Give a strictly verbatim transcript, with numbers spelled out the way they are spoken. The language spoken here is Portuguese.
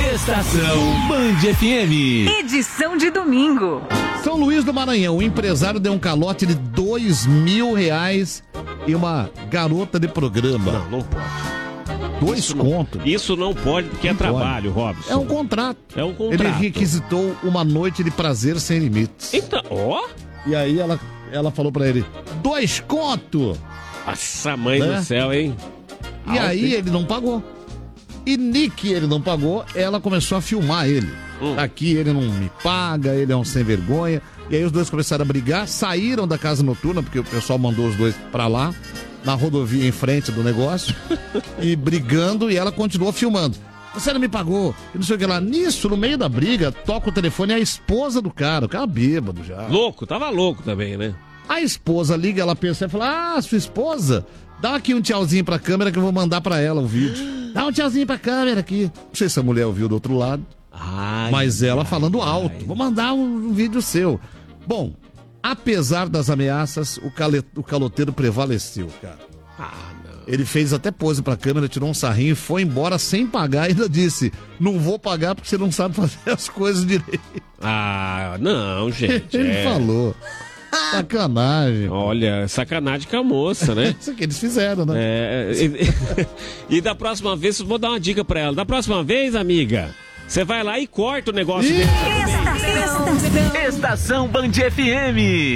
Estação Band F M. Edição de domingo. São Luís do Maranhão, o empresário deu um calote de dois mil reais e uma garota de programa. Não, não pode. Dois Isso contos. Não, isso não pode, porque Não é trabalho, pode. Robson. É um contrato. É um contrato. Ele requisitou uma noite de prazer sem limites. Então, ó. E aí ela, ela falou pra ele, dois contos. Nossa, mãe Né? do céu, hein? E Alto, aí hein? ele não pagou. E Nick, ele não pagou, ela começou a filmar ele. Hum. Aqui ele não me paga, ele é um sem vergonha. E aí os dois começaram a brigar, saíram da casa noturna, porque o pessoal mandou os dois pra lá, na rodovia em frente do negócio, e brigando, e ela continuou filmando. Você não me pagou, e não sei o que lá. Nisso, no meio da briga, toca o telefone, é a esposa do cara, o cara bêbado já. Louco, tava louco também, né? A esposa liga, ela pensa e fala, ah, sua esposa, dá aqui um tchauzinho pra câmera que eu vou mandar pra ela o vídeo. Dá um tchauzinho pra câmera aqui. Não sei se a mulher ouviu do outro lado, Ai, mas ela ai, falando ai. alto. Vou mandar um, um vídeo seu. Bom, apesar das ameaças, o, cale, o caloteiro prevaleceu, cara. Ah, não. Ele fez até pose pra câmera, tirou um sarrinho e foi embora sem pagar. E ainda disse, não vou pagar porque você não sabe fazer as coisas direito. Ah, não, gente. Ele é. falou. Sacanagem. Olha, sacanagem com a moça, né? Isso que eles fizeram, né? É, e, e da próxima vez, vou dar uma dica pra ela. Da próxima vez, amiga, você vai lá e corta o negócio dele. Estação Band F M.